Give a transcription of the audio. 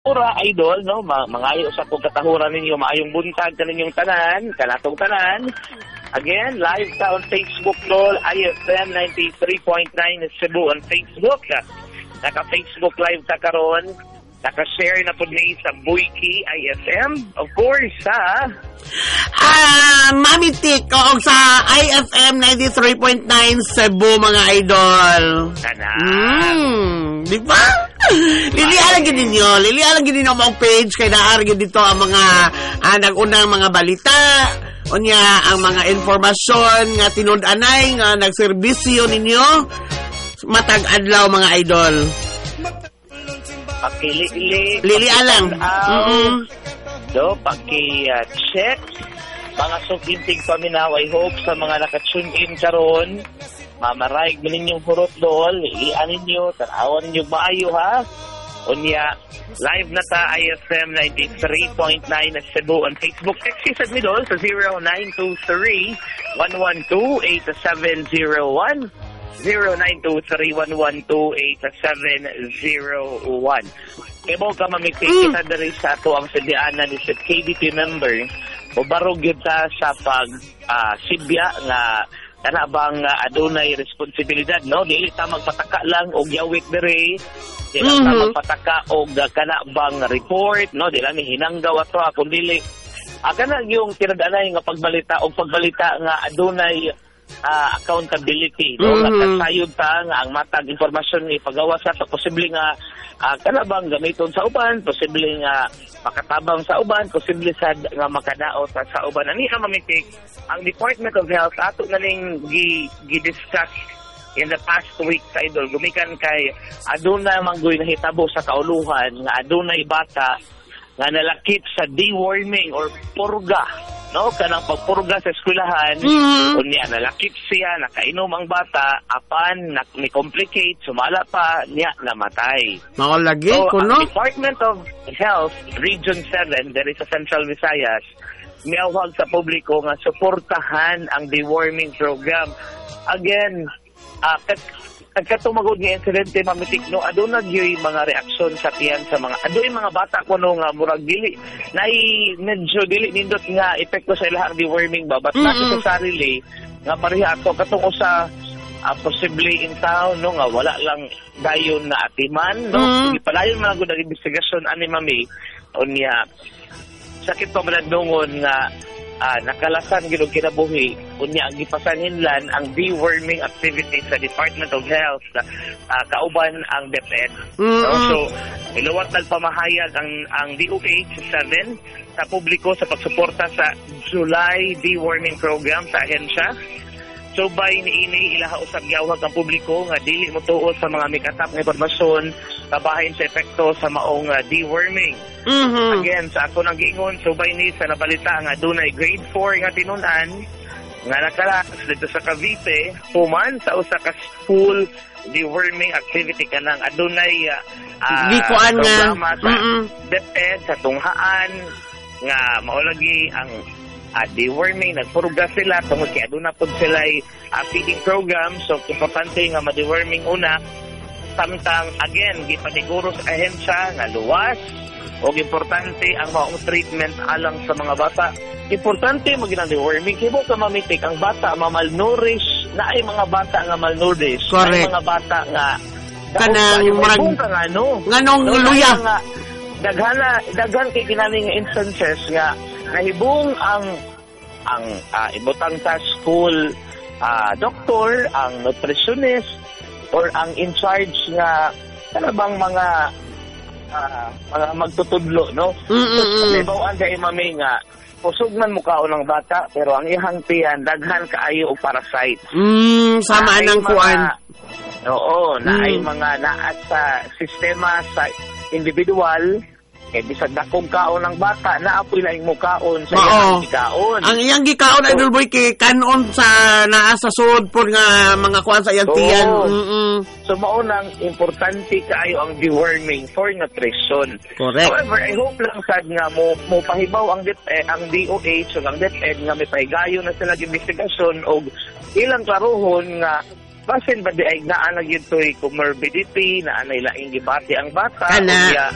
Ura, idol, no? Mangayo sa pagkatahuran ninyo, maayong buntag ka ninyong tanan, kanatong tanan. Again, live ka on Facebook, lol, IFM 93.9 Cebu on Facebook. Naka-Facebook live ka karon. Naka-share na po niya sa Buiki IFM. Of course, Mami Tik, o sa IFM 93.9 Cebu, mga idol. Di ba? Lilialan gid ninyo ang page kay naargid dito ang mga nag-unang mga balita unya ang mga informasyon nga tinud-anay nga nagserbisyo ninyo matag adlaw, mga idol. Lilialan. So, paki-check mga sukintig paminaw. I hope sa mga naka-tune in karon mamaraig mo ninyong hurot dool, iianin nyo, tanawan nyo maayo, ha? Unya, live na ta, IFM 93.9 na Cebu on Facebook. Text sa middle sa 0923-112-8701, 0923-112-8701. Kaya ka mamitik kita dari sa ito ang sadianan ni KDP member, o barog yun ta sa sibya nga kana bang adunay responsibilidad, no? Dili ta magpataka lang og yawit diri, dili ta magpataka og kana bang report, no? Dili mi hinanggaw ato kun dili kana yung tinadanay nga pagbalita og pagbalita nga adunay accountability, no? Kasayod ta nga ang matag impormasyon ni pagawa sa posible nga kana bang gamiton sa uban, posible nga makatabang sa uban, posible sad nga makadaot sa uban. Ani ang mamitik ang Department of Health ato naning gi-discuss in the past week sa idol, gumikan kay aduna manggoy nahitabo sa kauluhan nga adunay bata nga nalakip sa deworming or purga, no? Kanang pagpurga sa eskwelahan, unya nalakip siya, nakainom ang bata, apan ni-complicate, sumala pa niya namatay. Makalagi so, ko, no? Ang Department of Health Region 7 there is sa Central Visayas, miyawag sa publiko nga suportahan ang deworming program. Again, katumagod nga insidente, mamitik, no, aduna gyud mga reaksyon sa tiyan sa mga adoy mga bata kuno nga murag dili medyo dili nindot nga epekto sa ilahang deworming ba, but not necessarily nga pareha ato katong usa possibly in town, no, nga wala lang dayon na atiman, no, palayon man gud ang investigasyon ani mami unya sakit pa manadungon nga nakalasan gid og kinabuhi unya ang gipasanhinlan ang deworming activities sa Department of Health kauban ang DepEd. So iluwat nagpamahayag ang DOH 7 sa publiko sa pagsuporta sa July deworming program sa ahensya. So by niini ilaha usab gyawag ang publiko nga dili motuo sa mga mikatap nga impormasyon kabahin sa epekto sa maong deworming. Again, sa ako nang giingon, so by ni sa nabalita nga dunay grade 4 nga tinunan nga nakalakas dito sa Cavite human sa usa ka school deworming activity kanang adunay programa sa DepEd sa tunghaan nga maulagi ang deworming, nagpurga sila tungod kay aduna pod sila feeding program, so importante nga ma-deworming una samtang again gipaniguro sa ahensya nga luwas o importante ang maong treatment alang sa mga bata. Importante maginang deworming kibo ka mamitik ang bata malnourished na ay mga bata nga malnourished, ay mga bata nga kanang murag nganong luya daghan kay kinaning instances nga nahibong ang ibutang sa school doctor, ang nutritionist or ang in charge nga kana bang mga magtutudlo, no? So ibawaan kay mami nga pusugman mo kaon ng bata pero ang iyang tiyan daghan kaayo og parasite. Sama nang kuan. Oo, na ay mga naa sa sistema sa individual. Kaya bisag dakong kaon ng bata, naapoy lang mo kaon sa iyang gikaon. Ang iyang gikaon, so, Idol Boy, kay kanon sa naa sa sud po nga mga kuan sa iyang tiyan. So, maunang importante kaayo ang deworming for nutrition. Correct. However, I hope lang sad nga mo pahibaw ang DOH o ang DepEd nga may paigayo na sila investigasyon o ilang klarohon nga basin ba di ay naan na yun to'y comorbidity, na anay laing gibati ang bata,